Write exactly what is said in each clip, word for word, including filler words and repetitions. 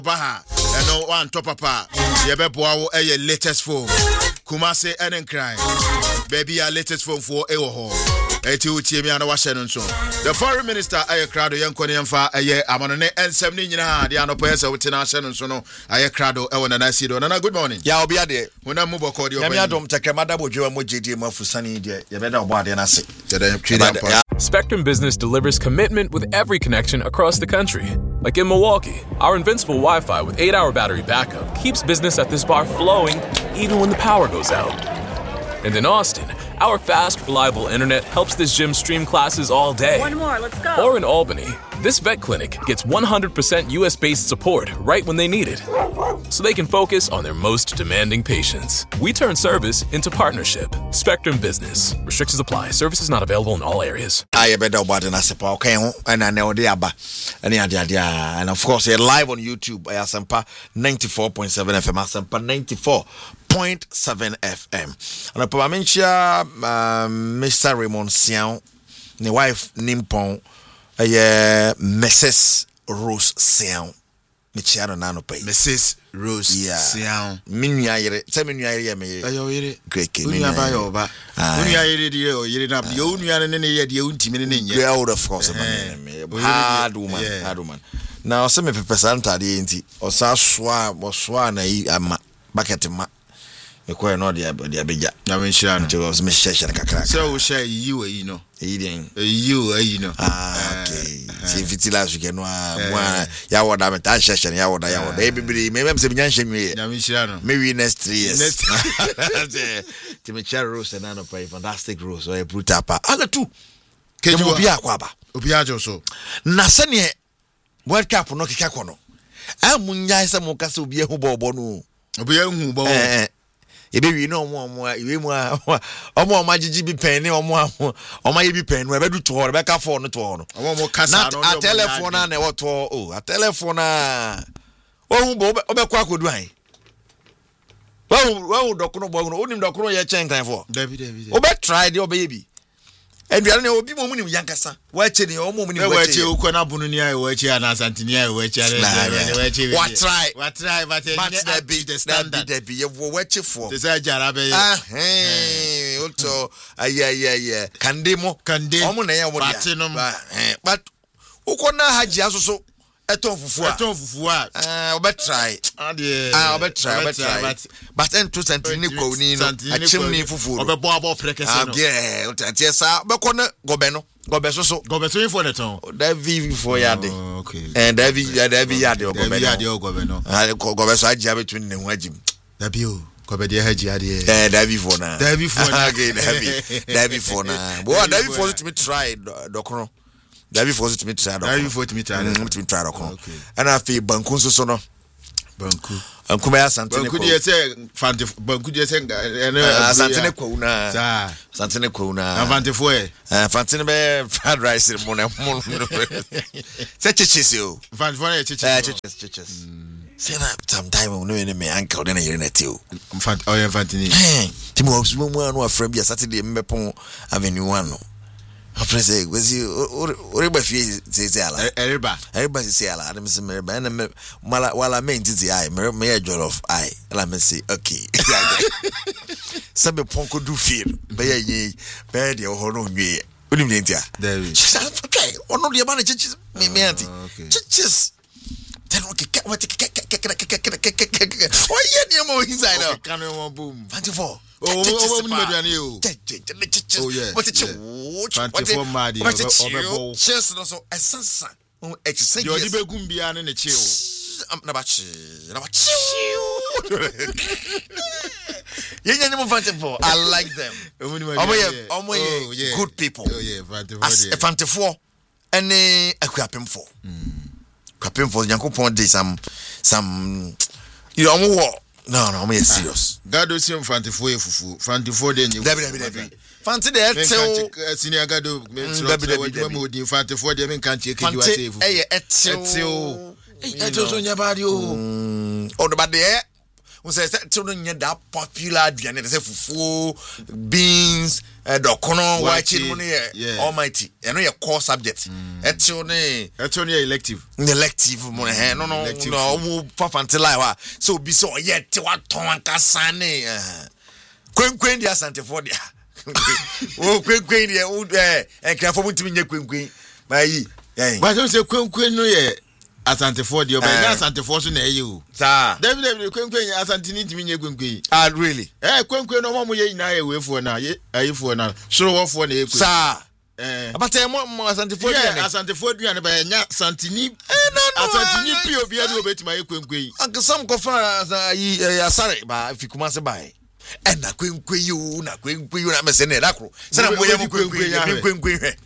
Baha, and no one top papa. Yebeboa a latest phone. Kumase and crying. Baby, our latest phone for Ewoho. Eti Tiamiana Washington. The foreign minister, Aya Crado, Young Konianfa, Aya Amane, and seventeen, the Anopoesa with Tinashan, Sono, Aya Crado, Ewan and Asido. Nana, good morning. Ya, be a day. When I move a cordial, I don't take a madam with you and J D Mofusani, you better body and I say. Spectrum Business delivers commitment with every connection across the country. Like in Milwaukee, our invincible Wi-Fi with eight hour battery backup keeps business at this bar flowing even when the power goes out. And in Austin, our fast, reliable internet helps this gym stream classes all day. One more, let's go. Or in Albany, this vet clinic gets one hundred percent U S-based support right when they need it, so they can focus on their most demanding patients. We turn service into partnership. Spectrum Business. Restrictions apply. Services not available in all areas. I better about an asepa okay, and I know the aba, and and of course, you're live on YouTube. I Asampa ninety-four point seven F M. Asampa ninety-four point seven F M. And I mention Mister Raymond Sian, the wife Nimpon, a Missus Rose Sian. Michiano Nano pay. Missus Rose yeah. Sian. Minuaire, Seminaria me. Ayo yere. Great king. Unia bayo ba. Unia yere dio yere na bio unia ne ne ye dio ntimi ne nye. Girl of course man. Hard woman, hard woman. Now some me pesanta de enti. Osa soa, oswa na yi ama bucket ma. Me ko no de de abeja. Na me share no. To was me share share kakra. So we share you you know. E den. You you know. Ah okay. Si fitila su ke no a ya woda me ta share share ya woda ya woda. E bibiri me me se binya nhwe me. Na me share no. Maybe next three years. Next. To me share Rose and no pay fantastic Rose or a brutal pa. Ala tu. Ke Ke obi akwa ba. Obi ajo so. Na se ne World Cup no keka kono. Amunya se mo kase obi ehu bobo no. Obi ehu bobo. Eh. Ebe wi no omo omo iwe mu omo omo agigi bi pen ni omo omo ye bi pen no ebedu to ho be ka phone to ho no omo omo kasa no a telephone na na e to oh a telephone na ohun bo obekwa akodu an wa wa dokono bo no onim dokono ye chen kan for David David obe try de obe ye bi enduare ne obi mo munim yankasa wa che ne omo munim wa che ukọ na bunu ni ayi wa che ana santini ayi wa che ana wa che wa try wa try but that be the standard that be ye wa che for the say jara be ah eh ulto aye aye aye kande mo kande omo na ye omo dia but ukọ na haji asoso eton fufu a eton fufu a eh obe try ah dey ah obe try obe try but ento santini ko ni no achimni fufu obe bo abo prekese no ah yeah utantie sa be ko na gobe no gobe so so gobe so info ne ton David for yade okay and David David yade gobe David yade gobe no ah gobe so agia between ne ho agim David o gobe de haji ade eh David for na David for na okay David David for na bo David for to me try dokro David for to me try dokro David for to me try to me try dokro and I feel banku so so no banku banku ya santene ko banku de say fante banku de say santene ko na sa santene ko na fante fo e fante be fried rice mo na mo say chiches yo fante fo na chiches chiches chiches say that sometime no any me uncle dey na yere na tio fante oh fante ni eh ti mo so mo anu afra bia Saturday mbepon avenue one no afra say wezi ore ba fie say say ala ereba ereba say ala adam say mereba na me mala wala me ntiti ai me me jollof ai ala me say okay sabe ponko du feel be ye be de ho no nwie onim ne ntia David okay ono de ba na chiches me me anti chiches then okay what oh yeah the mo inside now can we boom twenty-four oh oh ni mediane o oh yeah what it twenty-four mad obebo chess no so essence oh exercise yo di begum bia ne ne chi o na ba chi na ba chi yeah yeah twenty-four I like them omo ye omo ye good people oh yeah twenty-four twenty-four any akuapemfo Kapemfo Yankopon dey some some you know omo no no omo is serious gado si twenty-four efufu twenty-four dey nyi David David fanti dey etel senior gado me twenty-four dey me kan che keju ase efufu eh etel etel etel so nya ba di o o do ba dey we say children get that popular aduane say fufu beans uh, dokono wachi money almighty and no your core subject eto ne eto ne elective elective money eh no no no papa until I so be so yet what ton kasane kwen kwen dia Asante for dia o kwen kwen dia o eh enkrafo mutimi nya kwen kwen mayi eh but don't say kwen kwen no ye Asante for dia but nya Asante for so na ye o sa David David kwen kwen Asante ni timi nya kwen kwen ah really eh kwen kwen no mo ye nyina ye wefo na ye ayefo na soro wofo na ye kwen sa eh abata mo Asante for dia yeah Asante for dia na ba nya Santini eh no no Asante ni pi obi ade obetima ye kwen kwen ankasam ko fa yi asare ba fikuma se bai and na kwen kwen you na kwen kwen you na me se na dakro se na mo ye mo kwen kwen kwen kwen he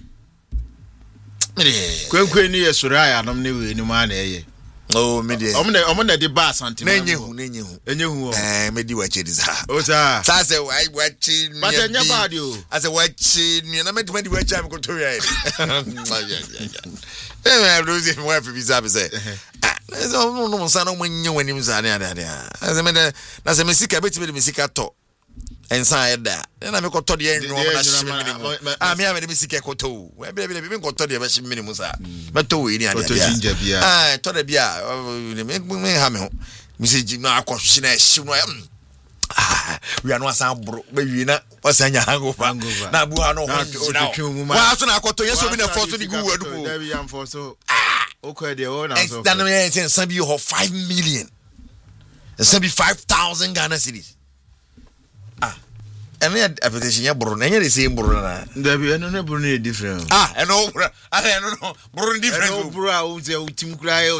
kwen kwen ni esura anom ne we ni ma na eye oh me de omo na omo na de ba Asante na enyehu na enyehu enyehu eh me di wache di za o sa sa se wai wache ni but enya ba de o ase wache ni na me di di wache am ko to ya eh me lose my wife be za be say ah so no no sa no mo nye wani m za na ade ase me na se me sika beti me sika to ensa eda na me ko to de enwo na shime ah me am de me sika ko to we be be me ko to de be shime mu sa me to we ni ade ade ah to de bia me me ha me ho me se ji na akɔhwe na ehyi no ah we are no asan bro be wi na wasanya hangover na bu ha no ho na wa so na akɔto yeso bi na for so di gu wadu ko da bi am for so okay de o na so dan me say san bi ho five million san bi five thousand Ghana cedis ah eno ya application ya bro na nya de say bro na da bi eno na bro na different ah eno bro ah eno no bro different eno bro a o ze utim kura e o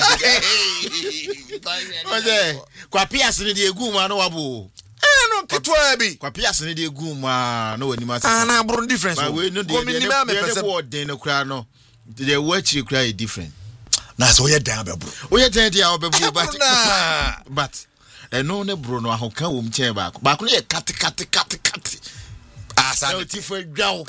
de kwa pias ni de egu ma no wabo no ketwa bi kwa pias ni de egu ma no wani ma ah na bro different so we no de de board den no kura no de watch kura e different na so ye dan be bro o ye dan dia obebro but but eno ne bro no ahoka wo mchen ba ba ko ye kat kat kat kat asa no ti fo dwawo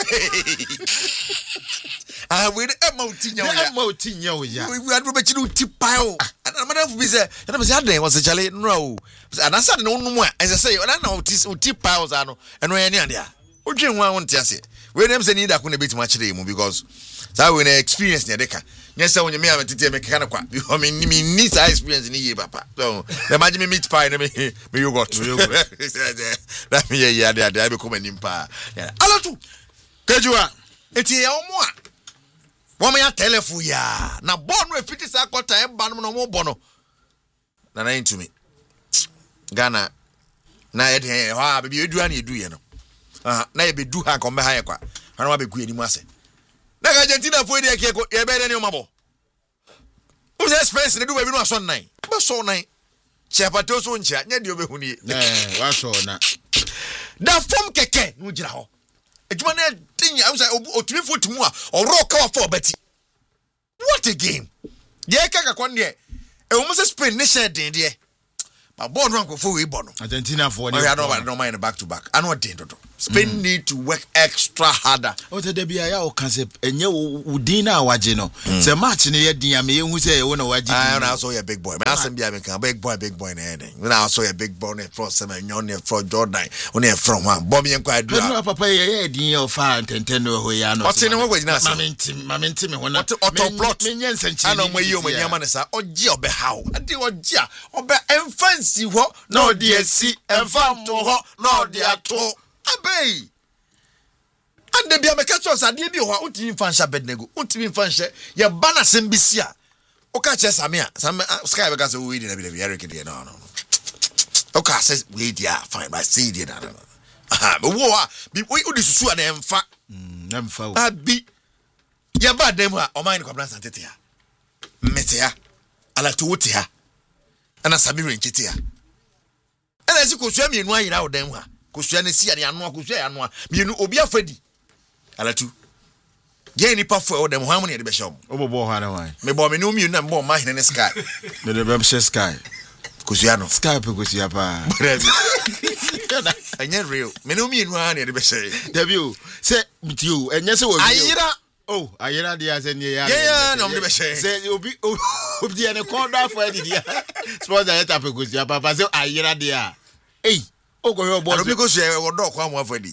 ah we e ma utinya wo ya e ma utinya wo ya we adu be chiru ti pao ana madam fu bi se na be se adan wo se chale no o ana sa no num a e se se na na uti uti pao za no eno ye ne ade a odwen ho a won ti ase we dem se ni da ko na betima chire mu because that we na experience ne deka yes say when me am tete me keka na kwa because me me need that experience ni ye papa so the imagine me meat pie na me me yogurt that me ye ade ade I be come nimpa ala tu kejua eti ya omo a wo me ya telephone ya na born we fifty sa kwata e ba no mo bono na na into me Ghana na e de ha be edu an edu ye no ah na e be du ha ko me ha ye kwa ana wa be gu enimu ase na Argentina for the ke ko e be de ne mabo o se expense ne do be no aso nnan be so nnan chepato so ncha nya de obehu ni eh wa so na da form keke no gira ho ejuma na tin ya say otumi fotimu a oro ka wa for beti what a game ye kaka kon de e wo se Spain ne share den de ma board rank for we bono Argentina for the no no mind back to back I know den do Spain mm. need to work extra harder. O te de bia ya o concept enye udin na waje no. Se match ne ye din ya me yehu se ye wo na waje. I na so ye big boy. Me asem bia me kan big boy big boy na e den. We na so ye big boy na from Semenyo na from Jordan. O na from one. Bo me enko adu. No papa ye ye din ye o fa tenten no ho ya no. O te ne wo gwina sa. Mamenti mamenti me ho na. O to plot. Me nyen senchi. Ana mo yi o manyama ne sa. Oji obe hawo. Ade oji a obe emfansi ho na odi esi emfam to ho na odi ato. Abei. And the Biamacatros are dear, what do you fancy Bednego? What do you fancy? Your banner Simbisia. Okay, Samia, some sky because we didn't have Eric. No, no. Okay, says we yeah, fine by C D. Ah, but war be we would sue them fat. Them foul. I be your bad them or mine comes and tetia. Metia, a la tutia, and a Sabirin chitia. And as you could swim in wine out them, could swim and see the annual could say annual. You know, Obia Freddy. Ala tu ye ni pa fo dem ho amune de be shom obobo ha na wan me bo me no mi na bo ma hene ne sky me de be she sky kusua no sky pe kusua pa anya real me no mi nu ha ne de be she debi se mtiu enye se wo ayira oh ayira dia se ne ya yeah no me de be she se obi obi ene kon da fo edi dia Sponsor yet up because your papa say ayira dia. Hey, o go your boss. Because you go dog kwa mo afedi.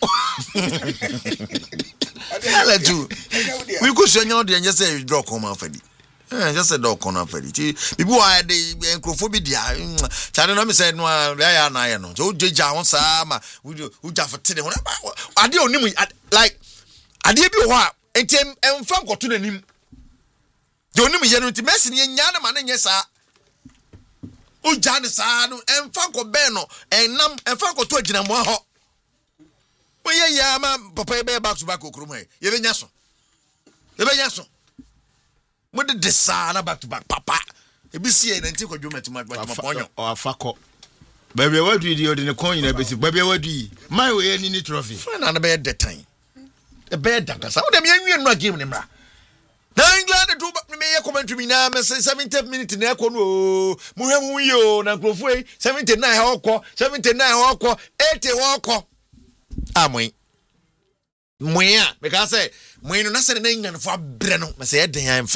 Ala tu. We go say nyo de just say dog kwa mo afedi. Eh, just say dog kwa mo afedi. People are the encrophobia. Chane no me say no ya na ya no. So jeja won sa ma. We we ja for tede. Ade onim like ade bi ho a entem emfa nkoto nanim. De onim ye no nti Messi ne nya na ma ne nye sa. O jane sa no emfa nko be no enam emfa nkoto agina mo ho. We ye ya ma papa be back to back okrum he. Ye be nya so. Ye be nya so. Mo de sa na back to back papa. E bi sie na nti kwadwo matima ponyo. O afako. Baby what do you the coin na be si. Baby what do you? My way any trophy. Na na be the time. E be da sa. O dem ye nwie no game ni mra. Na England do me ye commentary me na me seventy minutes na ekọ no mu hwemu yo na nkrofo e seventy-nine ha okọ seventy-nine ha okọ eighty ha okọ amoi moya me ka say moi no na se na England fo abre no me say eden yan fa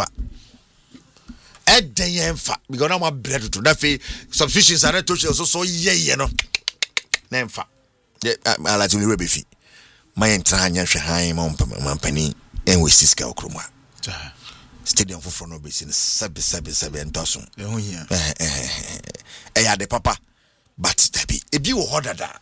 eden yan fa because na mo abre to that fe substitutions are to so so ye ye no na mfa ala ti we be fi my entra anya hwe han mo mpani en we siska okroma stadium for front of basin seven seven seven thousand ehun hia eh eh eh ya de papa but tabi ebi wo hodada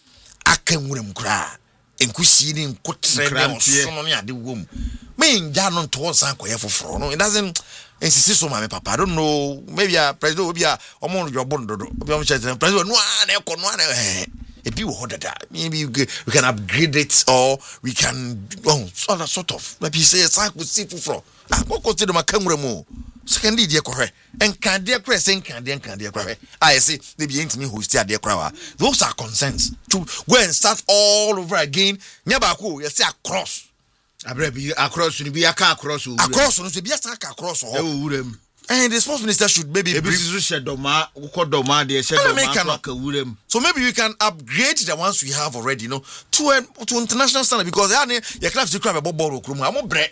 akanwurem kura enkusi ni nkotre ne so no ade wom me nja no to san koye foforo no it doesn't insist so my papa I don't know maybe a president obi a omo no jobo ndodo obi omo president president no na ekọ no na eh ebi wo hodada maybe we can upgrade it or we can oh sort of sort of maybe say san ko si foforo akoko ti do makanwurem second day de kohwe enka de kra se enka de enka de kra I say they be intimi host ade kra those are consents to go and start all over again nya ba ko you say across abre bi across ni bi aka across o across no se bi aka across o e wurem and the sports minister should maybe brief shedoma ko doma de shedoma aka wurem so maybe we can upgrade the ones we have already you know to uh, to international standard because ya ya club to crab ball okrum am bre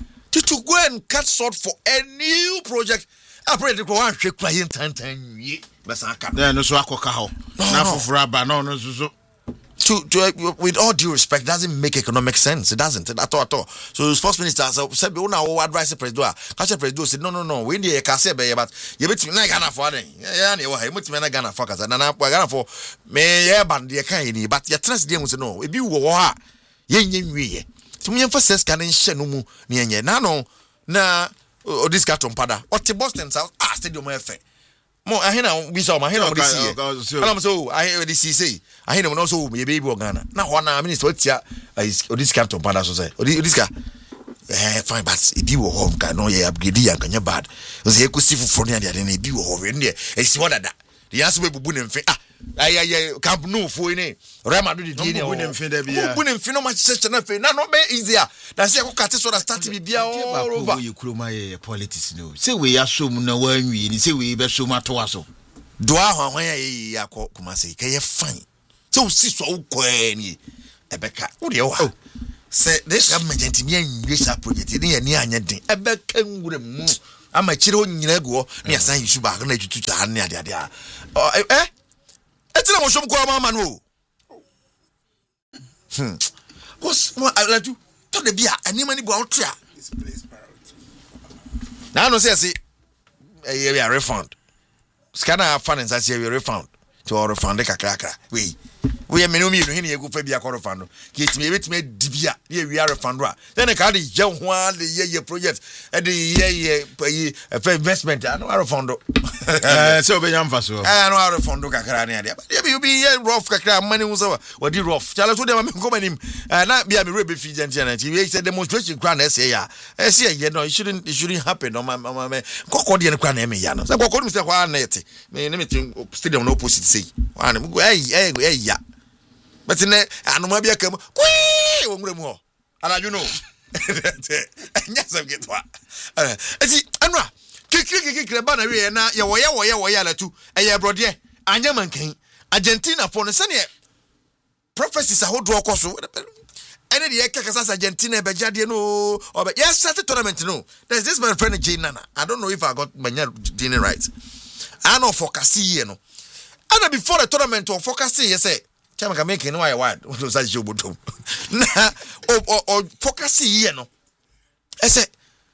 to go and cut short for a new project. I pray the one shake client tan tan ye. Yeah, no so akoka ho. Na fofura ba no no so to to with all due respect doesn't make economic sense. It doesn't at all at all. So the sports minister said we una advise the president. Catch president said no no no. We need ka say be but you bet me na Ghana for den. Yeah na we mut me na Ghana for kasa na na Ghana for me ye band ye kan ni but ye trans dem say no. E bi wo ha. Ye nyenwie. Tumi yemfa ses kan nhye no mu ne enye na no na odis carton pada o te Boston South ah stadium efe mo ahina bi so ma ahina odis see ana so I odis see ahina no so me baby Ghana na ho na minister otia odis carton pada so say odis ka eh fine but e bi wo ho ka no ye upgrade ya kanya bad o say ekusi fuforo ne ade na e bi wo ho we ne e si wadada the yaso be bubu ne mfe ah ay ay camp no fo ni Real Madrid di ni o bubu ne mfe da bia bubu ne mfe no Manchester na fe na no be easier na say akokate so da start bi bia all over you kroma ye politics no say we asom na wanwie ni say we be so mato aso do ahwan hwan ye yakọ kuma say ka ye fine so si so ukọ ni ebeka wo de wa say this government me anwie sa project ni ye ni anya den ebeka nwure mu ama chire onyina go na yasan yisu ba na tutu ta na ade ade eh etira mo shom ko mama no hmm was mo I do to the bia anima ni bo outria this place priority now no say say eh we are refund scanner finance as we refund to our refund kakra kakra we we me no mi no hini egu fa bia ko refund ke timi ebetimi dibia na we are refund a then ka de je ho a de ye project e de ye ye for investment no refund eh so be nyam faso eh no refund kakra na dia you be ye rough kakra money wo so we di rough chala so de ma ko manim na bia me rebe fi gent na ti we say demonstration kra na say ya eh say ye no it shouldn't it shouldn't happen no ma ma kokko de kra na me ya no say kokko mi say kwa na yete me ne me stadium no opposite say wan me go eh eh ya but ne anoma bia kam kwi wo ngure mu ho anaju no anya sam getwa eh eti anwa kikiri kikiri ba na we na ye wo ye wo ye wo ya latu eye brode anya mankan Argentina for no sene prophecies ahodo okoso ene de yeka kasa Argentina be jade no obe yes start tournament no there's this my friend Jay Nana I don't know if I got my name right I know focus ye no. And before the tournament on focus ye say Chama can make no wide what was that job na or or focus ye no. I say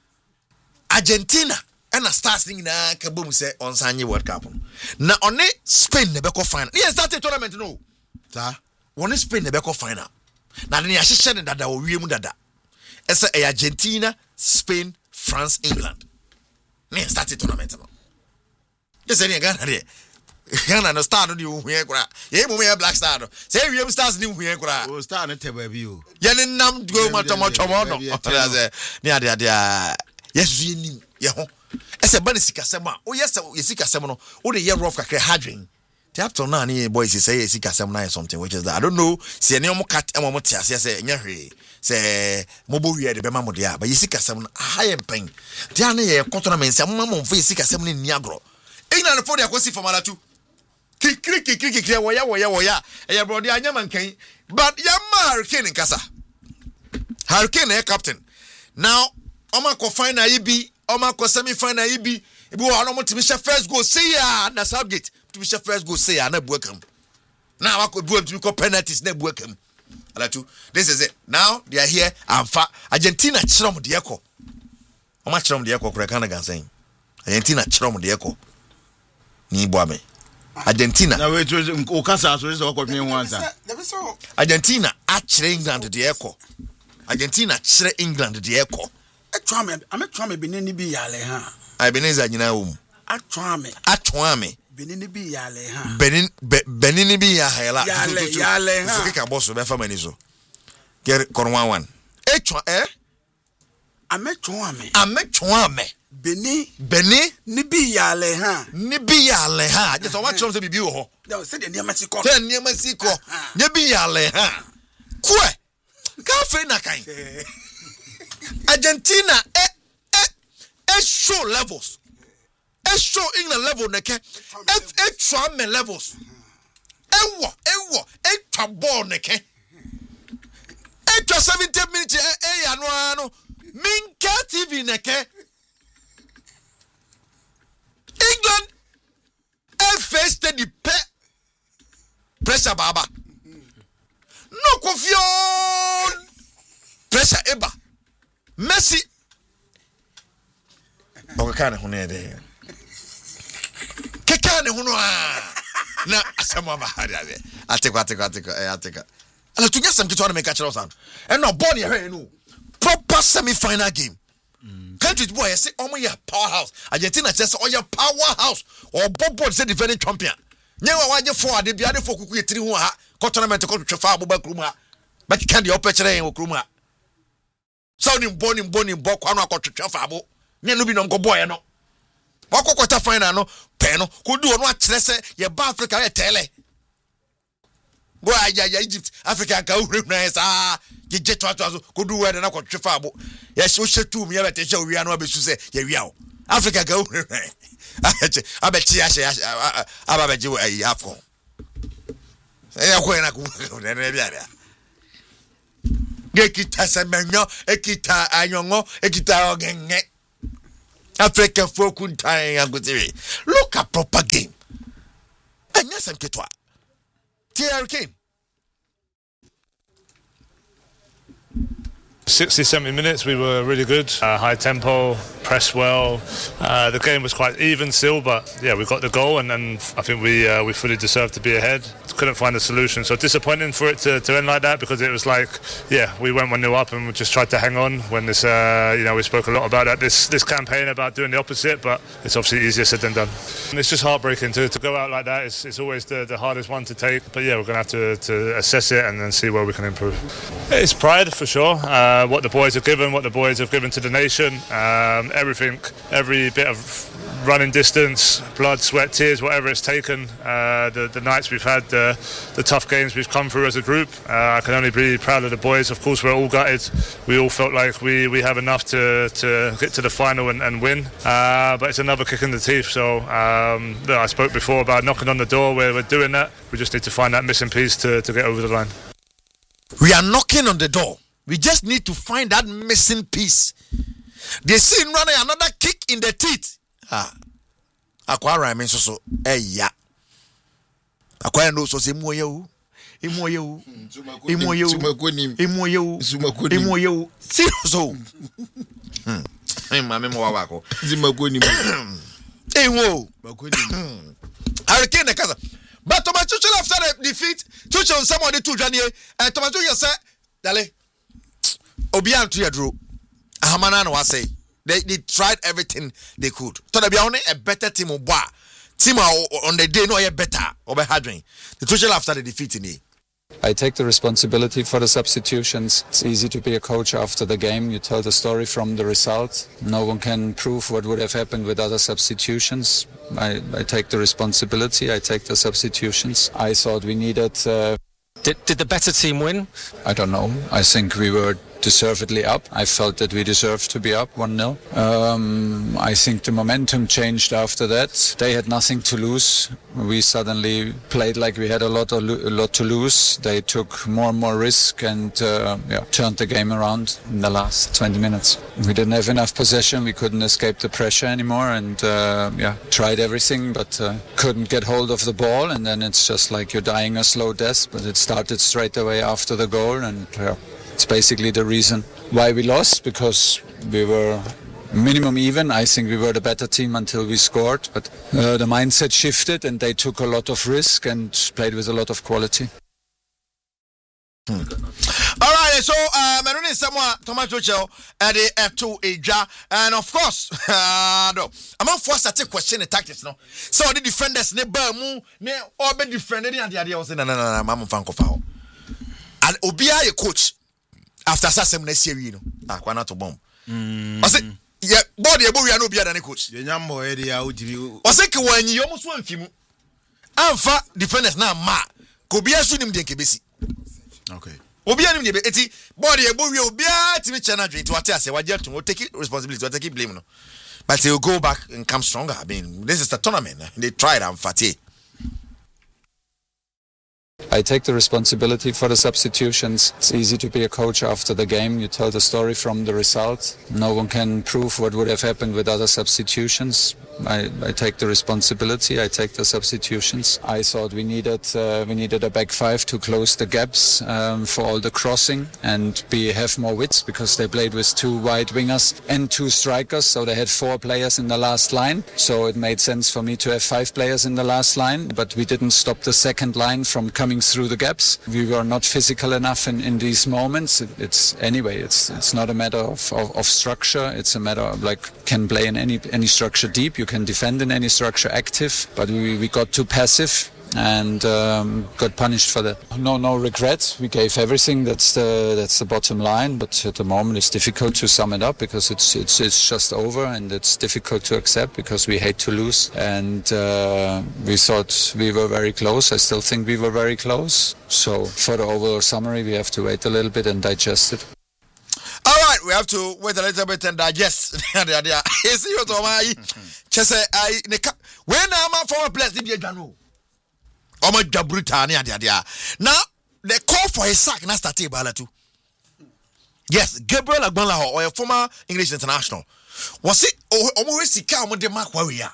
Argentina and a stars thing na kabum say on Sanye World Cup. Na on it Spain the Beko final. Yes, that's the tournament no. Sir, one Spain the Beko final. Na ni ahyehyɛ dada wo wiem dada. Esa e Argentina, Spain, France, England. Ne start the tournament no. Yes, any Ghana there. Ghana no star no di hu kura. Ye mu me Black Star no. Say wiem stars ni hu kura. O star no tebe bi o. Ye ne nam go matomo chomo no. Ne ade ade a. Yes ye nim ye ho. Esa ba ne sikasem a. O yes ye sikasem no. O de ye rough kakra hardwin. The up to now ni boys say ye sikasem na something which is that I don't know. See any omo cat emo tia say nya hwe. Say mobo wi de be ma mo de a. Ba ye sikasem na high pen. Dia na ye tournament say mo mo fo ye sikasem ni ni agro. Ina no for de akosi famala tu. Kikri kikri kikri wo ya wo ya wo ya. E ye bro de anya man kan. But ya ma Hurricane nkasa. Hurricane e captain. Now Oma ko final ibi, Oma ko semi final ibi. Ibi wo ano mo timi she first goal say ya na subject. Timi she first goal say ya na buakam. Now I could do timi ko penalties na buakam. Alatu. This is it. Now they are here and fa Argentina chrom de ekọ. Oma chrom de ekọ kura kan ga saying. Argentina chrom de ekọ. Ni bo ame. Argentina. Na we o kasa so so ko twen wan sa. Argentina a chire England de ekọ. Argentina chire England de ekọ. Atwame, ame twame Benin bi yale ha. Ai Benin za nyina wo mu. Atwame. Atwame. Benin bi yale ha. Benin Benin bi ya hela. Yale yale ha. Sika boss be fa mani so. Get korwan one. Etwa eh? Ame twame. Ame twame. Benin Benin ni bi yale ha. Ni bi yale ha. Just what chom say bibi wo ho. No, say the niam si ko. Say niam si ko. Ni bi yale ha. Kwe. Ka fe na kan. Argentina eh eh eh show levels. Eh show England level neke. Eh eh twame levels. Eh wo eh wo eh twa ball neke. Eh twa seventy minutes eh eh ya no ano. Minka T V neke. England eh faced the pe pressure baba. No confusion. Pressure eba. Messi Okakane hune de Kekane hunu na asema bahari ade ateko ateko ateko eh ateko ala tunya sam kitu na make a chero san e no ball ye hwe no proper semi final game country boy say omo ya powerhouse Argentina say oh ya powerhouse or bobo say defending champion nyewa waje for ade bia de for kuku ye tiri hu ha ko tournament ko twa abba krum ha but can the opportunity en krum ha so ni boni boni bo kwa no akotwetwa faabo ne no bi no nko boy no wakokota final no pe no ko du ono a kire se ye ba Africa ye tele go aja ya Egypt Africa ka uhre na sa ye je to to ko du we na akotwe faabo ye so shetu mi ye bete she wi anu abesu se ye wi awo Africa ka uhre na abeche abechi ya she ababeji we afọ e ko na ko ne ne bia Gekita semenyo, ekita anyongo, ekita ogenge. Africa folk time agutiri. Look at proper game. And yes, I'm ketwa. T R K. sixty, seventy minutes, we were really good. Uh, high tempo, pressed well. Uh, the game was quite even still, but yeah, we got the goal, and then I think we uh, we fully deserved to be ahead. Couldn't find a solution, so disappointing for it to, to end like that, because it was like, yeah, we went one nil up and we just tried to hang on. When this, uh, you know, we spoke a lot about that this this campaign about doing the opposite, but it's obviously easier said than done. And it's just heartbreaking to, to go out like that. It's, it's always the, the hardest one to take, but yeah, we're gonna have to, to assess it and then see where we can improve. It's pride for sure. Uh, what the boys have given, what the boys have given to the nation, um, everything, every bit of running distance, blood, sweat, tears, whatever it's taken, uh, the, the nights we've had, the, the tough games we've come through as a group. Uh, I can only be proud of the boys. Of course, we're all gutted. We all felt like we, we have enough to, to get to the final and, and win. Uh, but it's another kick in the teeth. So um, I spoke before about knocking on the door. We're, we're doing that. We just need to find that missing piece to, to get over the line. We are knocking on the door. We just need to find that missing piece. They see running another kick in the teeth. Ah, Aquara means so eh ya. Aquara no so se moyo. Imoyo. Imoyo. Imoyo. Imoyo. So. Hmm. Hey, mama mo wako. Zimakoni. Eh wo. Makoni. Hurricane the casa. But Tomato after the defeat, Tuchel on some of the two Janier, and Tomato you said, Dale. Obian to your drew. Hamana was say. They they tried everything they could. So they be only a better team of bar. Team on the day no a better over Hadrin. The Tuchel after the defeat in it. I take the responsibility for the substitutions. It's easy to be a coach after the game. You tell the story from the result. No one can prove what would have happened with other substitutions. I, I take the responsibility. I take the substitutions. I thought we needed... Uh, did, did the better team win? I don't know. I think we were deservedly up. I felt that we deserved to be up one nil. Um, I think the momentum changed after that. They had nothing to lose. We suddenly played like we had a lot, of lo- a lot to lose. They took more and more risk and uh, yeah, turned the game around in the last twenty minutes. We didn't have enough possession. We couldn't escape the pressure anymore and uh, yeah, tried everything but uh, couldn't get hold of the ball, and then it's just like you're dying a slow death. But it started straight away after the goal, and yeah, it's basically the reason why we lost, because we were minimum even. I think we were the better team until we scored, but uh, the mindset shifted and they took a lot of risk and played with a lot of quality. Hmm. All right, so um, I don't need someone Tomato Tuchel at the to a jar, and of course, uh, no, I'm not forced to take question the tactics. No, so the defenders ne bamu ne all be defending and the idea was no no no no, I'm fan kofa. And Obia a coach. After Sassam next year, you know, ah, why not to bomb? I said, yeah, body a boy, I know better than a coach. The Yambo area out you. I said, when you almost want him, I'm fat defenders now, ma, could be a shooting the Kibisi. Okay. Obia, it's body a boy, you'll be at me channel to attest. Why you to take responsibility to take blame. But he'll go back and come stronger. I mean, this is the tournament. They tried, I'm fatty. I take the responsibility for the substitutions. It's easy to be a coach after the game. You tell the story from the result. No one can prove what would have happened with other substitutions. I, I take the responsibility. I take the substitutions. I thought we needed uh, we needed a back five to close the gaps um, for all the crossing and be have more width, because they played with two wide wingers and two strikers, so they had four players in the last line. So it made sense for me to have five players in the last line, but we didn't stop the second line from coming through the gaps. We were not physical enough in, in these moments. It, it's anyway, it's it's not a matter of, of, of structure. It's a matter of like can play in any any structure deep. You can defend in any structure active, but we, we got too passive and um, got punished for that. No, no regrets. We gave everything. That's the that's the bottom line. But at the moment, it's difficult to sum it up because it's it's it's just over, and it's difficult to accept because we hate to lose. And uh, we thought we were very close. I still think we were very close. So for the overall summary, we have to wait a little bit and digest it. All right, we have to wait a little bit and digest. Is you to my chese I when I'm for a place to be a jano. Omo Jabruta ni adia dia. Now the call for a sack na start bala too. Yes, Gabriel Agbonla or a former English international. Was it omo we sika omo de mark warrior.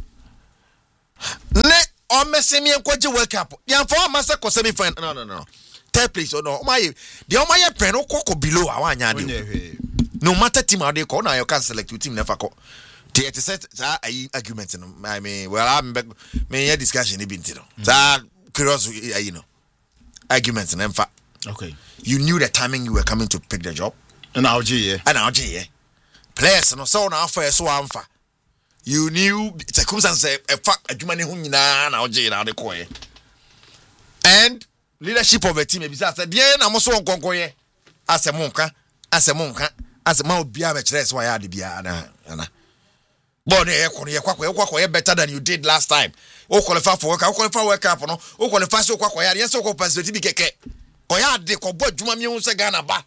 Ne o mesemi enkoje World Cup. Yan for master ko semi final. No no no. Third place or no. My the omo ye pen o koko below awanya de. No matter team how they call now you can select your team never call. The set argument I mean well I'm me discussion e binti no. That curious you know. Arguments and fa. Okay. You knew the timing you were coming to pick the job. And now G and now G players no so now for so amfa. You knew circumstance a fact adwumane hu nyina na G na de koye. And leadership of a team be said dey na mo so nkonko ye. Asemonka, asemonka, asema obia be kire so ya de bia na na. But eh kono ye kwakwa ye kwakwa ye better than you did last time. O qualify for work, o qualify work up no. O qualify so kwakwa ya, yes o ko perspective keke. Ko ya de ko bo adwuma mi hu se Ghana ba.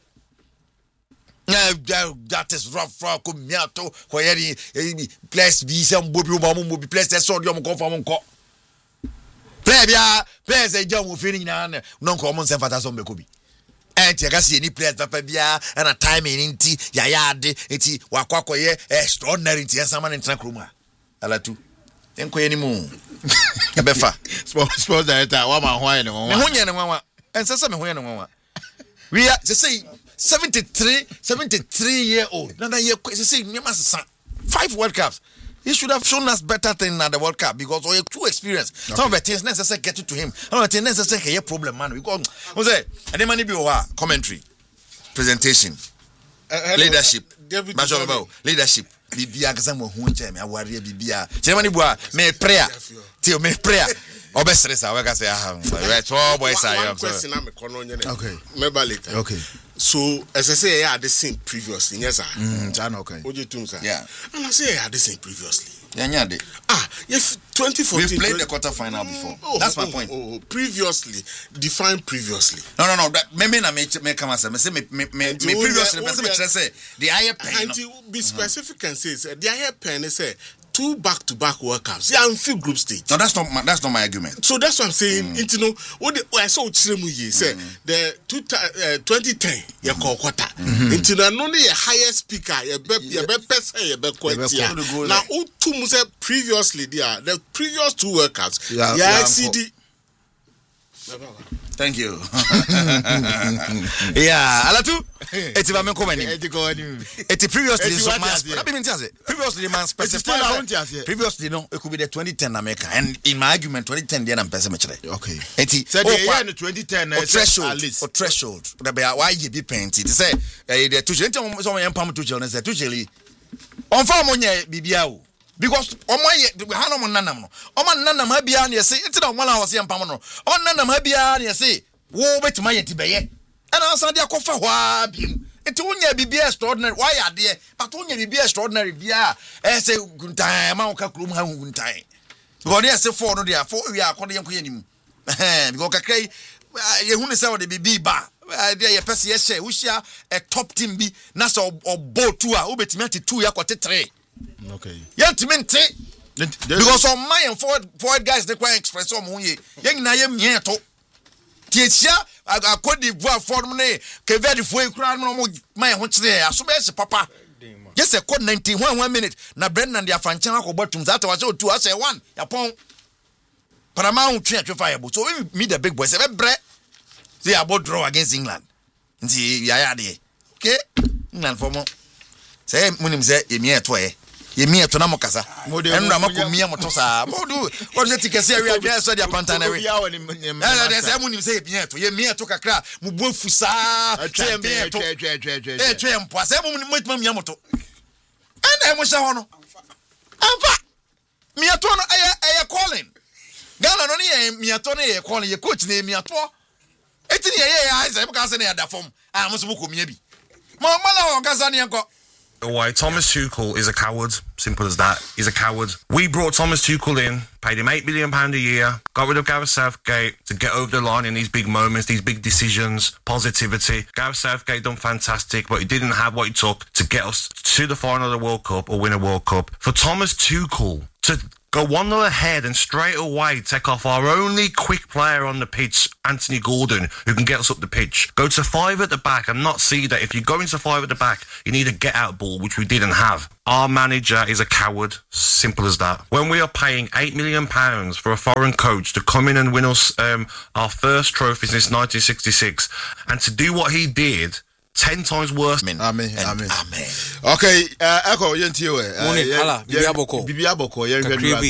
That is rough rough ko miato ko ye place bi se mbobi o mo bi place so de o mo ko fa mo nko. Play bia, place e jam o fi ni na no ko mo nse fata so mbeko bi. And you can see any players papa bia and a timing inti ya ya de eti wakwakoye extraordinary inti someone in track room ala tu enko ye ni mu ebefa sports sports director wa ma ho aye ne won me ho nye ne nwanwa ense se me ho ye ne nwanwa we are just say seventy-three year old nana ye say me masasa five world cups. He should have shown us better thing at the World Cup because we have too experienced. Okay. Some of the things necessary get it to him. Some of the things necessary get problem, man. Because what's that? And then money be what? Commentary, presentation, uh, leadership. Uh, leadership. Bibia kasamo hunche me aware bibia. Che mani bua me prayer. Tio me prayer. Obesere sa we ka say ah. Right, all boys are here. Question am kono nyene. Okay. Remember later. Okay. So as I say, I had the same previously. Yes, sir. Mm, okay. What you doing, sir? Yeah. And I say I had the same previously. Yeah, yeah. Ah, yes. twenty fourteen. We played the quarter final before. Oh, That's my oh, point. Oh, oh, previously, define previously. No, no, no. That maybe na me me come say me say me me me previously. Me say me say the higher pen. And to be specific and say the higher pen say two back-to-back World Cups. Yeah, I'm few group stage. No, that's not my, that's not my argument. So that's what I'm saying. Mm. You know, what the, I saw Chiremu ye say the two, uh, twenty ten ye call quarter. Into the only a higher speaker ye be ye be person ye be quality. Now, who two say previously there the previous two World Cups. Yeah, yeah C D. Thank you. Yeah, Alatu. Eti ba menko mani. Eti ko ani. Eti previously so man. That be mean say. Previously man specific. Previously no, it could be the twenty ten America. And in my argument twenty ten there na person me kire. Okay. Eti so the year in twenty ten or threshold at least. Or threshold. That be why you be painted. It say eh the two enti so yan pam two children say two chili. On fa mo nya bibia o. Because omo we ha no nanam no omo nanam ha bia na yesi enti na omo la wose empam no omo nanam ha bia na yesi wo betima yeti beye ana asan de akofa hwa bim enti wonya bibia extraordinary why ade but wonya bibia extraordinary bia e say guntan ma wo ka krom ha guntan because dey say four no dey four we akode yenko yanim eh because kakrai ye hu ne say wo de bibi ba dey ye pese ye share wo share a top team bi na so obo two a wo betima ati two yakote three. Okay. Yantimente because on my and forward forward guys they quite express on ye. Yang na ye mieto. Tietia a Cote d'Ivoire form ne ke very foi kra no mo my ho kire aso be se papa. Yes a code ninety-one one minute na Brendan dia fanchan akobotum that was two as a one yapon. Parama hu twa twa fire so we meet the big boys e be bre. They about draw against England. Nti ya ya de. Okay? England for mo. Say munim say ye mieto e. Ye me to na mokasa enra mako mia moto sa modu what you think say we are so dia pantanary na na say munim say ye to ye me to kakra mu bofu sa say me to eh twempo say munim mutima mia moto and e mo sha ho no amfa me to no eh eh calling Ghana no ne me to no ye calling ye coach na me to etini ye ye ai say because na da form ah mo so ko mia bi mo mala o kasa ne enko. Why Thomas Tuchel is a coward, simple as that. He's a coward. We brought Thomas Tuchel in, paid him eight million pounds a year, got rid of Gareth Southgate to get over the line in these big moments, these big decisions, positivity. Gareth Southgate done fantastic, but he didn't have what it took to get us to the final of the World Cup or win a World Cup. For Thomas Tuchel to go one nil ahead and straight away take off our only quick player on the pitch, Anthony Gordon, who can get us up the pitch. Go to five at the back and not see that if you go into five at the back, you need a get-out ball, which we didn't have. Our manager is a coward, simple as that. When we are paying eight million pounds for a foreign coach to come in and win us um, our first trophy since nineteen sixty-six, and to do what he did, ten times worse. Amen. Amen. Amen. Amen. Okay, uh, Echo, you know, Morning, Allah, Bibi Aboko. Bibi Aboko,